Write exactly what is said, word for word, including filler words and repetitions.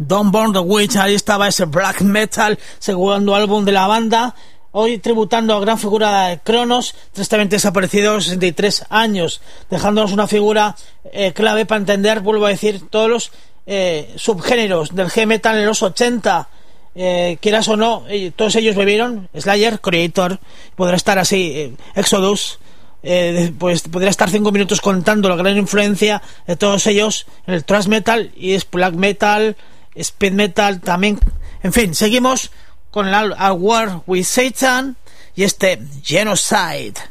Don't Burn the Witch. Ahí estaba ese black metal, segundo álbum de la banda. Hoy tributando a gran figura de Cronos, tristemente desaparecido a los sesenta y tres años, dejándonos una figura eh, clave para entender, vuelvo a decir, todos los eh, subgéneros del heavy metal en los ochenta. Eh, quieras o no, eh, todos ellos bebieron Slayer, Creator, podrá estar así, eh, Exodus, eh, pues podría estar cinco minutos contando la gran influencia de todos ellos en el thrash metal y es black metal, speed metal también. En fin, seguimos con el A War with Satan y este Genocide.